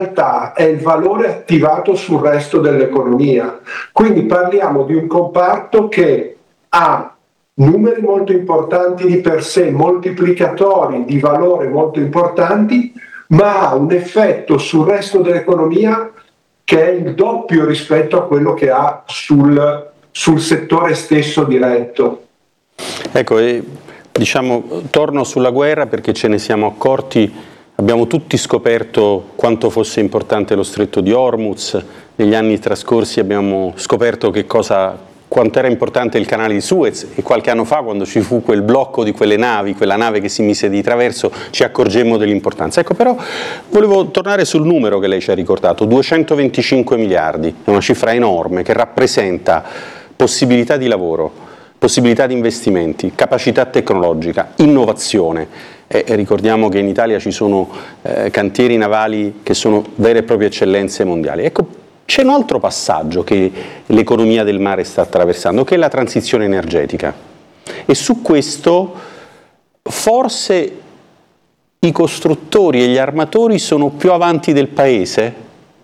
realtà è il valore attivato sul resto dell'economia. Quindi parliamo di un comparto che ha numeri molto importanti di per sé, moltiplicatori di valore molto importanti, ma ha un effetto sul resto dell'economia che è il doppio rispetto a quello che ha sul settore stesso diretto. Ecco, diciamo, torno sulla guerra perché ce ne siamo accorti, abbiamo tutti scoperto quanto fosse importante lo stretto di Hormuz, negli anni trascorsi abbiamo scoperto quanto era importante il canale di Suez, e qualche anno fa, quando ci fu quel blocco di quelle navi, quella nave che si mise di traverso, ci accorgemmo dell'importanza. Ecco, però volevo tornare sul numero che lei ci ha ricordato, 225 miliardi, è una cifra enorme che rappresenta possibilità di lavoro, possibilità di investimenti, capacità tecnologica, innovazione. Ricordiamo che in Italia ci sono cantieri navali che sono vere e proprie eccellenze mondiali. Ecco, c'è un altro passaggio che l'economia del mare sta attraversando, che è la transizione energetica. E su questo forse i costruttori e gli armatori sono più avanti del Paese?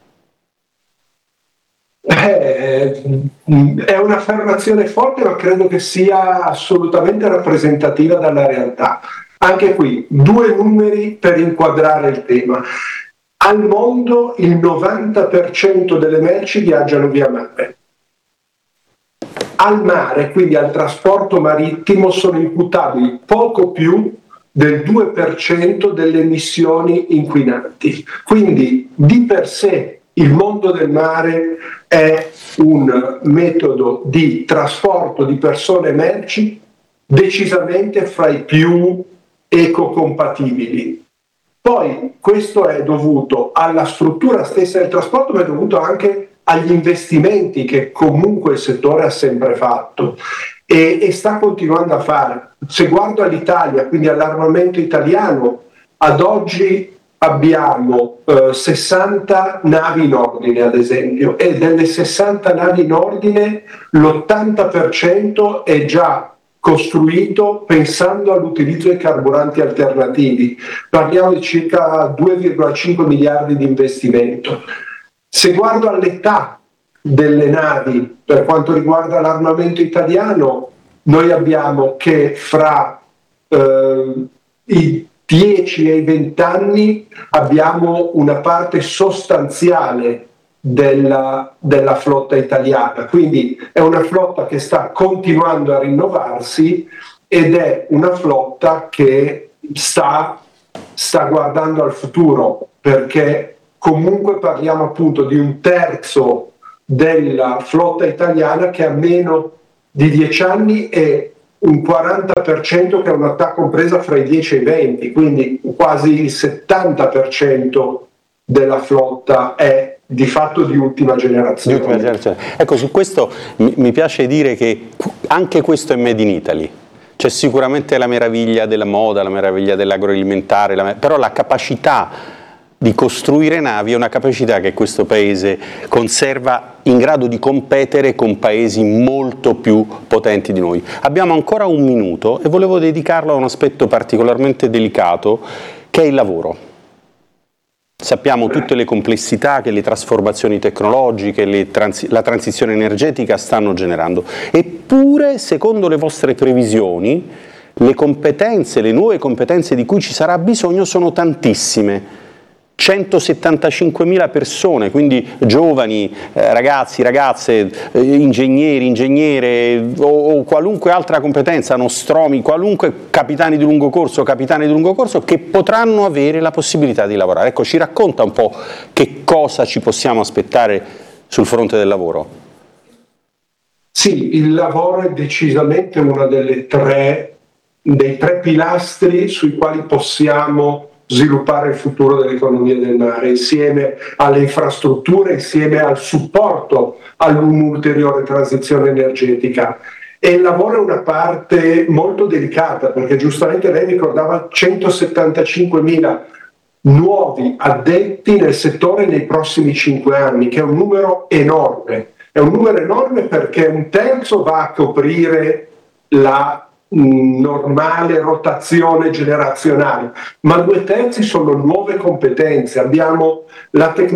È un'affermazione forte, ma credo che sia assolutamente rappresentativa della realtà. Anche qui, 2 numeri per inquadrare il tema. Al mondo il 90% delle merci viaggiano via mare. Al mare, quindi al trasporto marittimo, sono imputabili poco più del 2% delle emissioni inquinanti. Quindi di per sé il mondo del mare è un metodo di trasporto di persone e merci decisamente fra i più ecocompatibili. Poi questo è dovuto alla struttura stessa del trasporto, ma è dovuto anche agli investimenti che comunque il settore ha sempre fatto e sta continuando a fare. Se guardo all'Italia, quindi all'armamento italiano, ad oggi abbiamo 60 navi in ordine, ad esempio, e delle 60 navi in ordine l'80% è già costruito pensando all'utilizzo di carburanti alternativi. Parliamo di circa 2,5 miliardi di investimento. Se guardo all'età delle navi, per quanto riguarda l'armamento italiano, noi abbiamo che fra i 10 e i 20 anni abbiamo una parte sostanziale della flotta italiana, quindi è una flotta che sta continuando a rinnovarsi ed è una flotta che sta guardando al futuro, perché comunque parliamo appunto di un terzo della flotta italiana che ha meno di 10 anni e un 40% che ha un'età compresa fra i 10 e i 20, quindi quasi il 70% della flotta è di fatto di ultima generazione. Ecco, su questo mi piace dire che anche questo è made in Italy. C'è sicuramente la meraviglia della moda, la meraviglia dell'agroalimentare, però la capacità di costruire navi è una capacità che questo paese conserva in grado di competere con paesi molto più potenti di noi. Abbiamo ancora 1 minuto e volevo dedicarlo a un aspetto particolarmente delicato, che è il lavoro. Sappiamo tutte le complessità che le trasformazioni tecnologiche, la transizione energetica stanno generando. Eppure, secondo le vostre previsioni, le competenze, le nuove competenze di cui ci sarà bisogno sono tantissime. 175.000 persone, quindi giovani, ragazzi, ragazze, ingegneri, ingegnere o qualunque altra competenza, nostromi, qualunque capitani di lungo corso, che potranno avere la possibilità di lavorare. Ecco, ci racconta un po' che cosa ci possiamo aspettare sul fronte del lavoro. Sì, il lavoro è decisamente uno dei tre pilastri sui quali possiamo sviluppare il futuro dell'economia del mare, insieme alle infrastrutture, insieme al supporto all'un'ulteriore transizione energetica. E il lavoro è una parte molto delicata, perché giustamente lei ricordava 175.000 nuovi addetti nel settore nei prossimi 5 anni, che è un numero enorme. È un numero enorme perché un terzo va a coprire la normale rotazione generazionale, ma 2/3 sono nuove competenze. Abbiamo la tecnologia